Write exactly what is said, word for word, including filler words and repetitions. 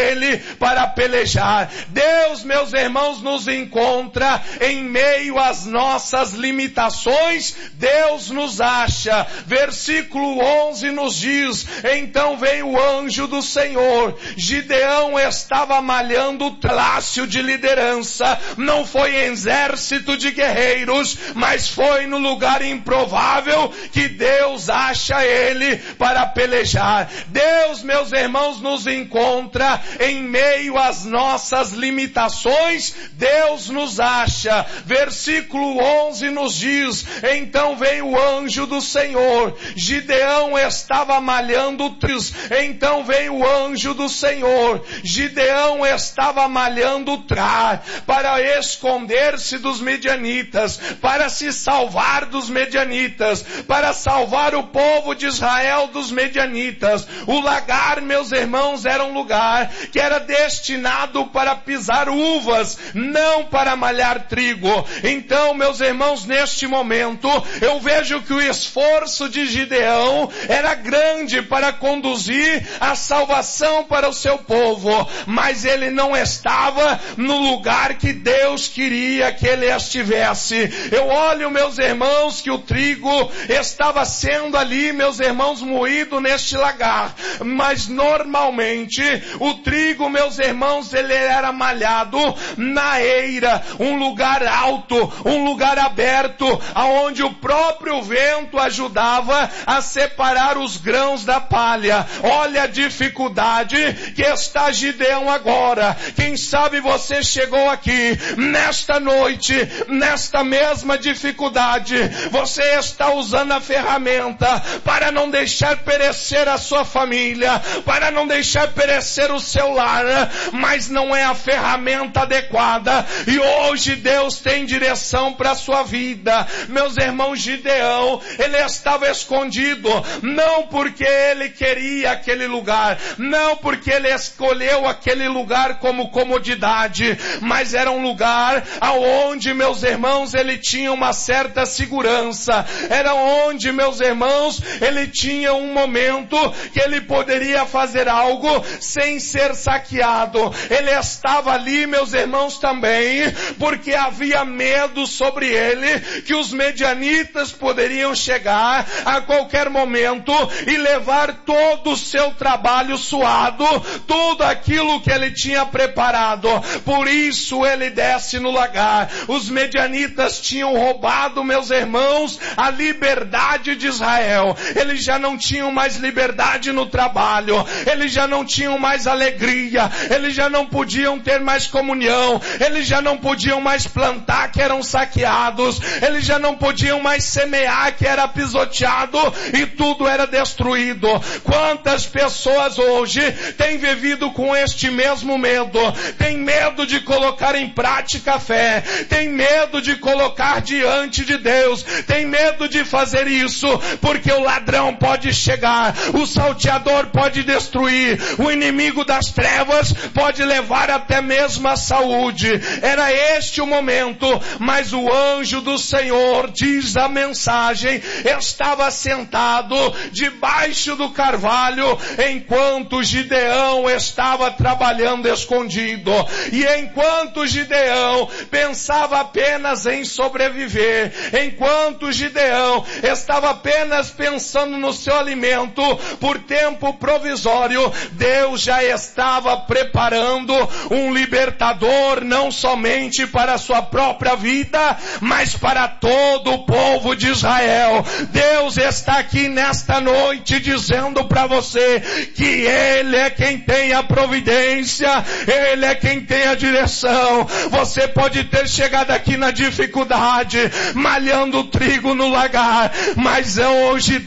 ele para pelejar. Deus, meus irmãos, nos encontra em meio às nossas limitações. Deus nos acha. Versículo onze nos diz: então veio o anjo do Senhor. Gideão estava malhando o palácio de liderança. Não foi exército de guerreiros, mas foi no lugar improvável que Deus acha ele para pelejar. Deus, meus irmãos, nos encontra em meio às nossas limitações. Deus nos acha. Versículo onze nos diz: então veio o anjo do Senhor. Gideão estava malhando trios. Então veio o anjo do Senhor. Gideão estava malhando trar para esconder-se dos medianitas, para se salvar dos medianitas, para salvar o povo de Israel dos medianitas. O lagar, meus irmãos, era um lugar que era destinado para pisar uvas, não para malhar trigo. Então, meus irmãos, neste momento, eu vejo que o esforço de Gideão era grande para conduzir a salvação para o seu povo, mas ele não estava no lugar que Deus queria que ele estivesse. Eu olho, meus irmãos, que o trigo estava sendo ali, meus irmãos, moído neste lagar, mas normalmente o trigo, meus irmãos, ele era malhado na eira, um lugar alto, um lugar aberto, aonde o próprio vento ajudava a separar os grãos da palha. Olha a dificuldade que está Gideão agora. Quem sabe você chegou aqui nesta noite, nesta mesma dificuldade, você está usando a ferramenta para não deixar perecer a sua família, para não deixar perecer o seu lar, mas não é a ferramenta adequada, e hoje Deus tem direção para a sua vida. Meus irmãos, Gideão, ele estava escondido, não porque ele queria aquele lugar, não porque ele escolheu aquele lugar como comodidade, mas era um lugar aonde, meus irmãos, ele tinha uma certa segurança, era onde, meus irmãos, ele tinha um momento que ele poderia fazer algo sem ser saqueado. Ele estava ali, meus irmãos, também porque havia medo sobre ele que os medianitas poderiam chegar a qualquer momento e levar todo o seu trabalho suado, tudo aquilo que ele tinha preparado. Por isso ele desce no lagar. Os medianitas tinham roubado, meus irmãos, a liberdade de Israel. Eles já não tinham mais liberdade no trabalho, eles já não tinham mais alegria, eles já não podiam ter mais comunhão, eles já não podiam mais plantar, que eram saqueados, eles já não podiam mais semear, que era pisoteado, e tudo era destruído. Quantas pessoas hoje têm vivido com este mesmo medo? Tem medo de colocar em prática a fé, tem medo de colocar diante de Deus, tem medo de fazer isso, porque o ladrão pode chegar, o salteador pode destruir, o inimigo das trevas pode levar até mesmo a saúde. Era este o momento, mas o anjo do Senhor, diz a mensagem, estava sentado debaixo do carvalho, enquanto Gideão estava trabalhando escondido. E enquanto Gideão pensava apenas em sobreviver, enquanto Gideão estava apenas pensando no seu alimento por tempo provisório, Deus já estava preparando um libertador, não somente para a sua própria vida, mas para todo o povo de Israel. Deus está aqui nesta noite dizendo para você que Ele é quem tem a providência, Ele é quem tem a direção. Você pode ter chegado aqui na dificuldade, malhando trigo no lagar, mas hoje